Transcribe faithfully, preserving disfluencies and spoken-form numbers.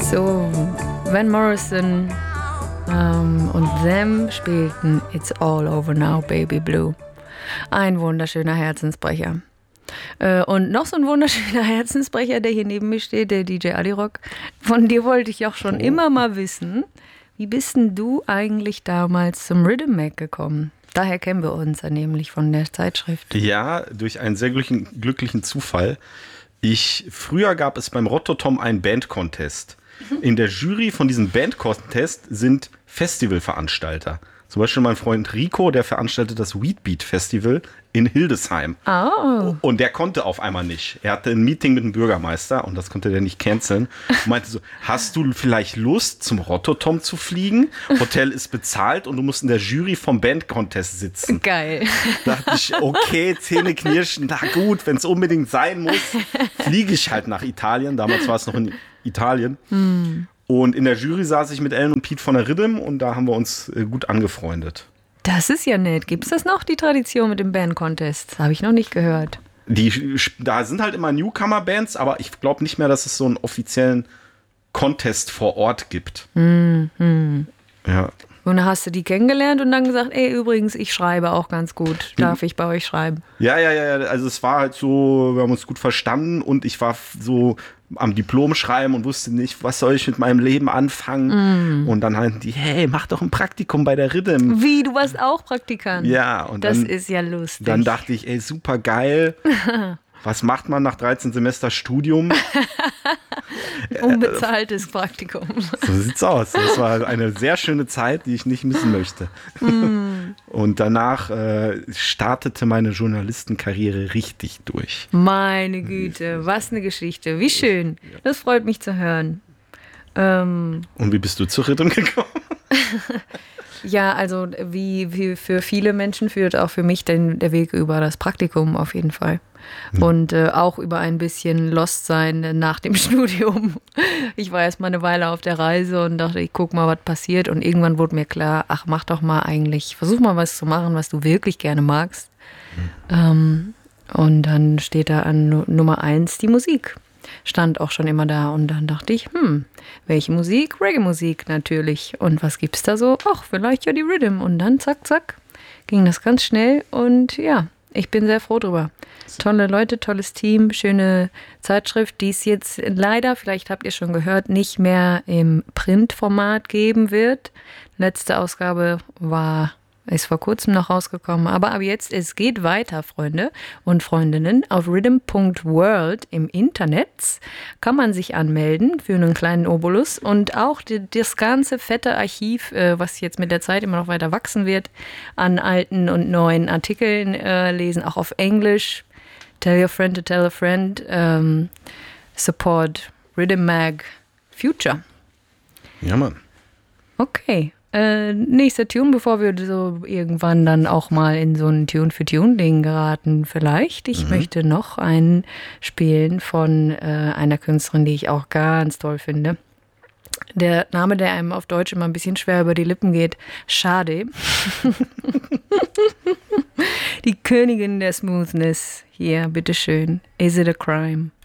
So, Van Morrison ähm, und Them spielten It's All Over Now, Baby Blue. Ein wunderschöner Herzensbrecher. Äh, und noch so ein wunderschöner Herzensbrecher, der hier neben mir steht, der D J Alirock. Von dir wollte ich auch schon oh. immer mal wissen, wie bist denn du eigentlich damals zum Rhythm Mag gekommen? Daher kennen wir uns ja nämlich von der Zeitschrift. Ja, durch einen sehr glücklichen, glücklichen Zufall. Ich, früher gab es beim Rototom einen Band-Contest. In der Jury von diesem Band-Contest sind Festivalveranstalter. Zum Beispiel mein Freund Rico, der veranstaltet das Weedbeat Festival in Hildesheim. Oh. Und der konnte auf einmal nicht. Er hatte ein Meeting mit dem Bürgermeister und das konnte der nicht canceln. Und meinte so, hast du vielleicht Lust, zum Rototom zu fliegen? Hotel ist bezahlt und du musst in der Jury vom Band-Contest sitzen. Geil. Da dachte ich, okay, Zähne knirschen, na gut, wenn es unbedingt sein muss, fliege ich halt nach Italien. Damals war es noch in Italien. Hm. Und in der Jury saß ich mit Ellen und Pete von der Rhythm und da haben wir uns gut angefreundet. Das ist ja nett. Gibt es das noch, die Tradition mit dem Band-Contest? Das habe ich noch nicht gehört. Die, da sind halt immer Newcomer-Bands, aber ich glaube nicht mehr, dass es so einen offiziellen Contest vor Ort gibt. Mhm. Ja. Und dann hast du die kennengelernt und dann gesagt, ey, übrigens, ich schreibe auch ganz gut. Darf ich bei euch schreiben? Ja, ja, ja. Also es war halt so, wir haben uns gut verstanden und ich war so am Diplom schreiben und wusste nicht, was soll ich mit meinem Leben anfangen. Mm. Und dann halt die, hey, mach doch ein Praktikum bei der Rhythm. Wie, du warst auch Praktikant? Ja. Und das dann, ist ja lustig. Dann dachte ich, ey, super geil. Was macht man nach dreizehn Semester Studium? Unbezahltes Praktikum. So sieht's aus. Das war eine sehr schöne Zeit, die ich nicht missen möchte. Mm. Und danach äh, startete meine Journalistenkarriere richtig durch. Meine Güte, was eine Geschichte. Wie schön. Das freut mich zu hören. Ähm, Und wie bist du zur Rhythm gekommen? Ja, also wie, wie für viele Menschen führt auch für mich den, der Weg über das Praktikum auf jeden Fall. Mhm. Und äh, auch über ein bisschen Lost sein nach dem Studium. Ich war erst mal eine Weile auf der Reise und dachte, ich guck mal, was passiert. Und irgendwann wurde mir klar, ach, mach doch mal eigentlich, versuch mal was zu machen, was du wirklich gerne magst. Mhm. Ähm, und dann steht da an Nummer eins die Musik. Stand auch schon immer da und dann dachte ich, hm, welche Musik? Reggae-Musik natürlich. Und was gibt's da so? Ach, vielleicht ja die Rhythm. Und dann zack, zack, ging das ganz schnell und ja, ich bin sehr froh drüber. Tolle Leute, tolles Team, schöne Zeitschrift, die es jetzt leider, vielleicht habt ihr schon gehört, nicht mehr im Printformat geben wird. Letzte Ausgabe war... Ist vor kurzem noch rausgekommen, aber ab jetzt, es geht weiter, Freunde und Freundinnen. Auf rhythm Punkt world im Internet kann man sich anmelden für einen kleinen Obolus und auch die, das ganze fette Archiv, äh, was jetzt mit der Zeit immer noch weiter wachsen wird, an alten und neuen Artikeln äh, lesen, auch auf Englisch. Tell your friend to tell a friend. Ähm, support Rhythm Mag Future. Ja, Mann. Okay. Äh, nächster Tune, bevor wir so irgendwann dann auch mal in so ein Tune-für-Tune-Ding geraten vielleicht. Ich mhm. möchte noch einen spielen von äh, einer Künstlerin, die ich auch ganz toll finde. Der Name, der einem auf Deutsch immer ein bisschen schwer über die Lippen geht, Schade. Die Königin der Smoothness. Hier, bitteschön. Is it a crime?